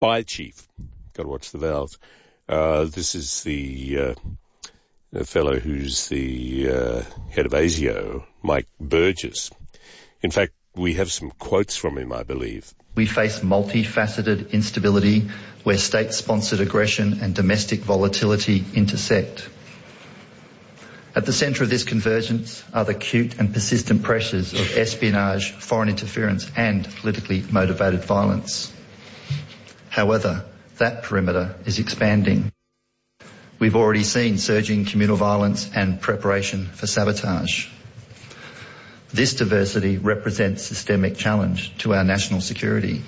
Spy chief. Got to watch the vowels. This is the fellow who's the head of ASIO, Mike Burgess. In fact, we have some quotes from him, I believe. We face multifaceted instability where state-sponsored aggression and domestic volatility intersect. At the centre of this convergence are the acute and persistent pressures of espionage, foreign interference and politically motivated violence. However, that perimeter is expanding. We've already seen surging communal violence and preparation for sabotage. This diversity represents systemic challenge to our national security.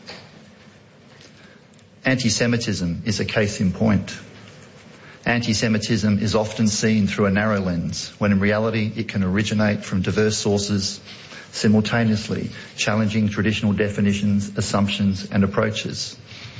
Anti-Semitism is a case in point. Anti-Semitism is often seen through a narrow lens, when in reality it can originate from diverse sources, simultaneously challenging traditional definitions, assumptions and approaches.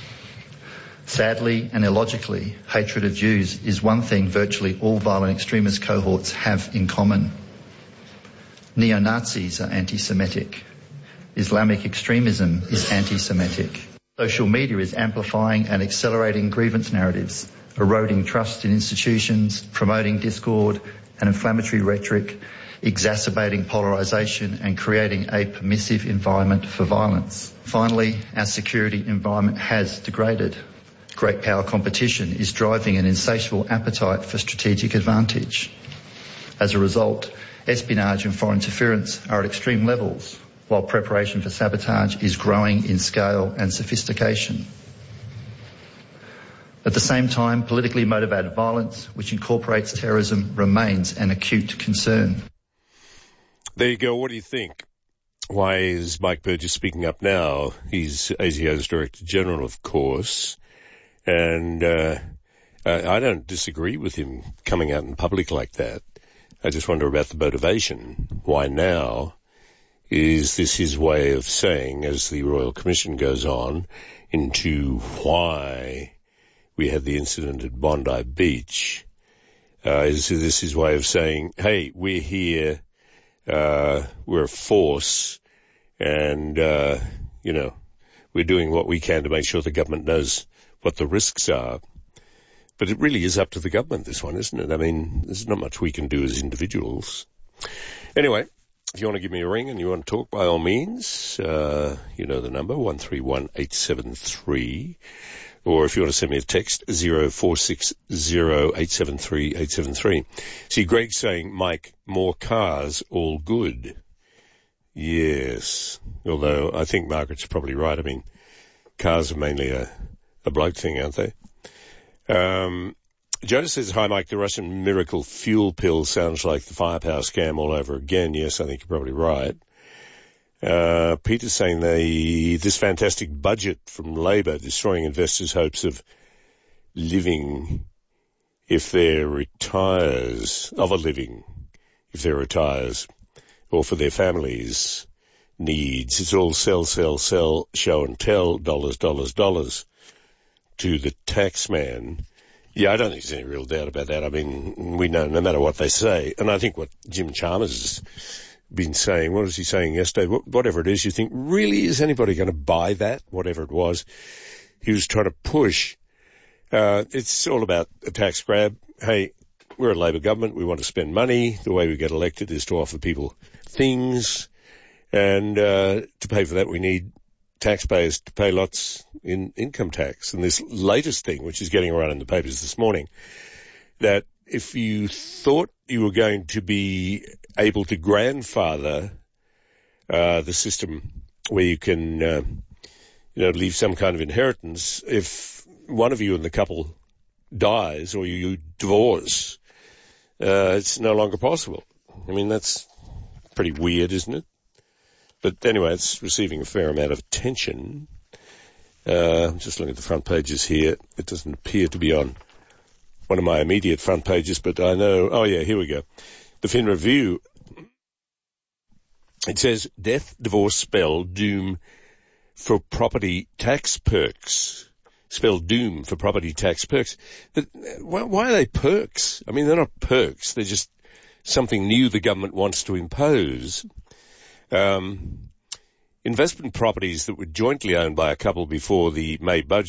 Sadly and illogically, hatred of Jews is one thing virtually all violent extremist cohorts have in common. Neo-Nazis are anti-Semitic. Islamic extremism is anti-Semitic. Social media is amplifying and accelerating grievance narratives, eroding trust in institutions, promoting discord and inflammatory rhetoric, exacerbating polarisation and creating a permissive environment for violence. Finally, our security environment has degraded. Great power competition is driving an insatiable appetite for strategic advantage. As a result, espionage and foreign interference are at extreme levels, while preparation for sabotage is growing in scale and sophistication. At the same time, politically motivated violence, which incorporates terrorism, remains an acute concern. There you go. What do you think? Why is Mike Burgess speaking up now? He's ASIO's Director General, of course, and I don't disagree with him coming out in public like that. I just wonder about the motivation. Why now? Is this his way of saying, as the Royal Commission goes on, into why we had the incident at Bondi Beach? Is this his way of saying, hey, we're here, we're a force, and, we're doing what we can to make sure the government knows what the risks are? But it really is up to the government, this one, isn't it? I mean, there's not much we can do as individuals. Anyway, if you want to give me a ring and you want to talk, by all means, you know the number, 131873. Or if you want to send me a text, 0460873873. See, Greg's saying, Mike, more cars, all good. Yes. Although I think Margaret's probably right. I mean, cars are mainly a bloke thing, aren't they? Jonas says, hi Mike, the Russian miracle fuel pill sounds like the firepower scam all over again. Yes, I think you're probably right. Peter's saying this fantastic budget from Labor destroying investors' hopes of living if they're retires, or for their families' needs. It's all sell, show and tell, dollars to the tax man. Yeah, I don't think there's any real doubt about that. I mean, we know no matter what they say. And I think what Jim Chalmers has been saying, what was he saying yesterday? Whatever it is, you think, really, is anybody going to buy that? Whatever it was. He was trying to push. It's all about a tax grab. Hey, we're a Labor government. We want to spend money. The way we get elected is to offer people things. And to pay for that, we need taxpayers to pay lots in income tax. And this latest thing, which is getting around in the papers this morning, that if you thought you were going to be able to grandfather the system where you can, leave some kind of inheritance, if one of you in the couple dies or you divorce, it's no longer possible. I mean, that's pretty weird, isn't it? But anyway, it's receiving a fair amount of attention. I'm just looking at the front pages here. It doesn't appear to be on one of my immediate front pages, but I know, oh yeah, here we go. The Fin Review. It says, death, divorce, spell, doom for property tax perks. Spell doom for property tax perks. But why are they perks? I mean, they're not perks. They're just something new the government wants to impose. Investment properties that were jointly owned by a couple before the May budget